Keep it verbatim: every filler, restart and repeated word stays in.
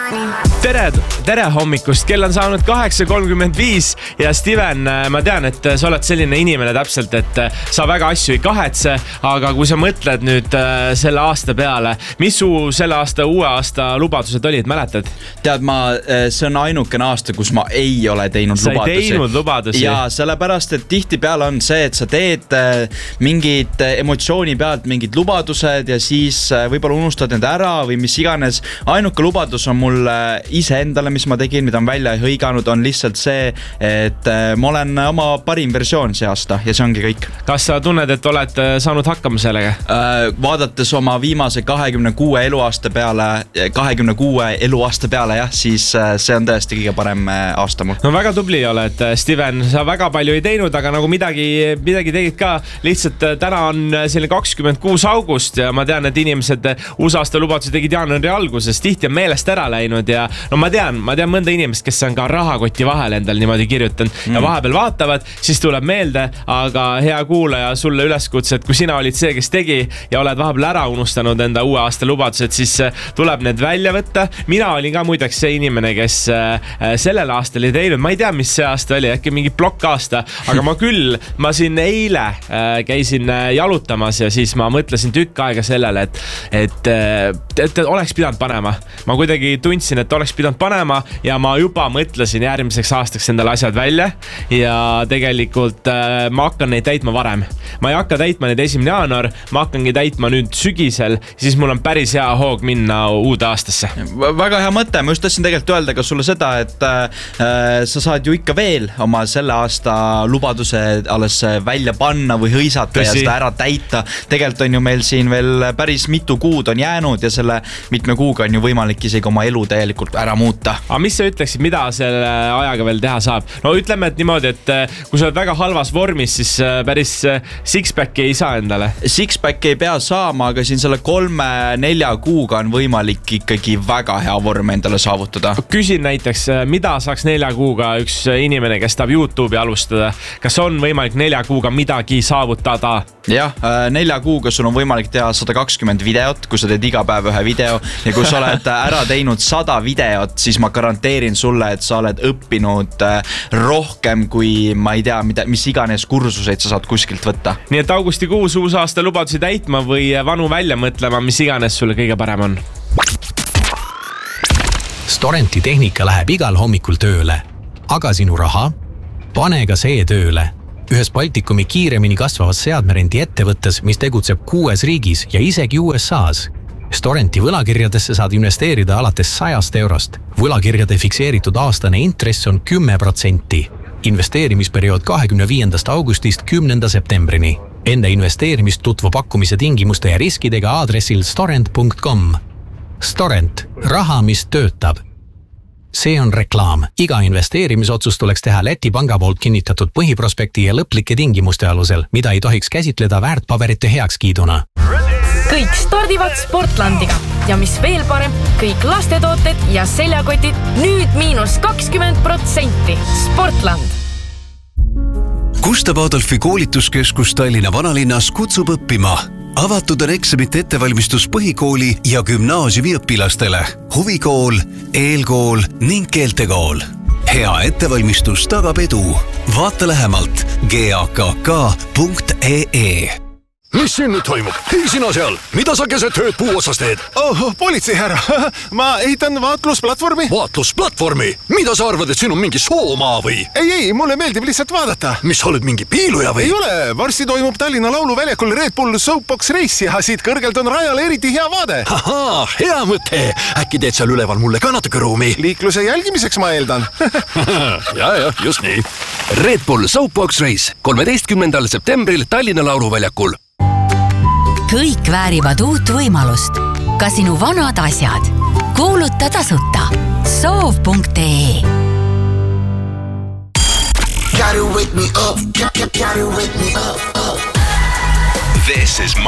tere, tere hommikust, kell on saanud kaheksa kolmkümmend viis ja Steven, ma tean, et sa oled selline inimene täpselt, et sa väga asju ei kahetse, aga kui sa mõtled nüüd selle aasta peale, mis su selle aasta uue aasta lubadused olid, mäletad? Tead, ma, see on ainukene aasta, kus ma ei ole teinud sa lubadusi. Sa ei teinud lubadusi? Ja sellepärast, et tihti peale on see, et sa teed mingid emotsiooni pealt mingid lubadused ja siis võib-olla unustad need ära või mis iganes. Ainuke lubadus on mul ise endale, mis ma tegin, mida on välja hõiganud, on lihtsalt see, et ma olen oma parim versioon see aasta ja see ongi kõik. Kas sa tunned, et oled saanud hakkama sellega? Vaadates oma viimase kahekümne kuue eluaasta peale, kahekümne kuue eluaasta peale, jah, siis see on tõesti kõige parem aasta mul. No väga tubli oled, Steven, sa väga palju ei teinud, aga nagu midagi, midagi tegid ka. Lihtsalt täna on selline kakskümmend kuus august ja ma tean, et inimesed uus aasta lubaduse tegid jaanuari alguses, tihti on meelest ära läinud ja no ma tean, ma tean mõnda inimest, kes on ka rahakoti vahel endal niimoodi kirjutanud mm. ja vahepeal vaatavad, siis tuleb meelde, aga hea kuulaja sulle üleskutse, et kui sina olid see, kes tegi ja oled vahepeal ära unustanud enda uue aasta lubadused, siis tuleb need välja võtta. Mina olin ka muideks see inimene, kes sellel aastal ei teinud, ma ei tea, mis see aasta oli, äkki mingi plokk aasta, aga ma küll, ma siin eile käisin jalutamas ja siis ma mõtlesin tükk aega sellele, et, et, et, et oleks pidanud panema. Ma kuidagi tundsin, et oleks pidanud panema ja ma juba mõtlesin järgmiseks aastaks endale asjad välja ja tegelikult äh, ma hakkan neid täitma varem. Ma ei hakka täitma neid esimene jaanuar, ma hakkangi täitma nüüd sügisel, siis mul on päris hea hoog minna uude aastasse. Väga hea mõte, ma just tahtsin tegelikult öelda ka sulle seda, et äh, sa saad ju ikka veel oma selle aasta lubaduse alles välja panna või hõisata Tõsi. Ja seda ära täita. Tegelikult on ju meil siin veel päris mitu kuud on jäänud ja selle mitme kuuga on ju võimalik isegi oma elu täielikult ära muuta. Aga mis sa ütleksid, mida selle ajaga veel teha saab? No ütleme, et niimoodi, et kui sa oled väga halvas vormis, siis päris six-packi ei saa endale. Six-packi ei pea saama, aga siin selle kolme-nelja kuuga on võimalik ikkagi väga hea vorm endale saavutada. Küsin näiteks, mida saaks nelja kuuga üks inimene, kes tahab YouTube'i alustada? Kas on võimalik nelja kuuga midagi saavutada? Jah, nelja kuuga sul on võimalik teha sada kakskümmend videot, kui sa teed iga päev ühe video ja kui sa oled ära teinud sada videot, siis ma garanteerin sulle, et sa oled õppinud rohkem kui ma ei tea, mida, mis iganes kursuseid sa saad kuskilt võtta. Nii et augustikuus uus aasta lubadusi täitma või vanu välja mõtlema, mis iganes sulle kõige parem on. Storenti tehnika läheb igal hommikul tööle, aga sinu raha? Pane ka see tööle. Ühes Baltikumi kiiremini kasvavas seadmerendi ettevõttes, mis tegutseb kuues riigis ja isegi U S A's. Storenti võlakirjadesse saad investeerida alates sajast eurost. Võlakirjade fikseeritud aastane intress on kümme protsenti. Investeerimisperiood kahekümne viiendast augustist kümnenda septembrini. Enne investeerimist tutvu pakkumise tingimuste ja riskidega aadressil storent punkt com. Storent. Raha, mis töötab. See on reklaam. Iga investeerimisotsus tuleks teha Läti panga poolt kinnitatud põhiprospekti ja lõplike tingimuste alusel, mida ei tohiks käsitleda väärtpaberite heakskiiduna. Kõik stardivad Sportlandiga ja mis veel parem, kõik lastetooted ja seljakotid nüüd miinus kakskümmend protsenti. Sportland. Gustav Adolfi koolituskeskus Tallinna vanalinnas kutsub õppima. Avatud on eksamite ettevalmistus põhikooli ja gümnaasiumi õpilastele. Huvikool, eelkool ning keeltekool. Hea ettevalmistus tagab edu. Vaata lähemalt g a k k punkt e e. Mis siin nüüd toimub? Hei sina seal, mida sa keset tööd puu otsas teed? Oh, politsei härra, ma ehitan vaatlusplatvormi. Vaatlusplatvormi? Mida sa arvad, et siin on mingi soomaa või? Ei, ei, mulle meeldib lihtsalt vaadata. Mis sa oled mingi piiluja või? Ei ole, varsti toimub Tallinna lauluväljakul Red Bull Soapbox Race ja siit kõrgelt on rajale eriti hea vaade. Ahaa, hea mõte. Äkki teed seal üleval mulle ka natuke ruumi? Liikluse jälgimiseks ma eeldan. ja, ja, just nii. Red Bull Soapbox Race kolmeteistkümnendal septembril Tallinna lauluväljakul. Kõik väärivad uut võimalust. Ka sinu vanad asjad. Kuuluta tasuta. soov punkt e e. Got it with me up. Got it with me up. This is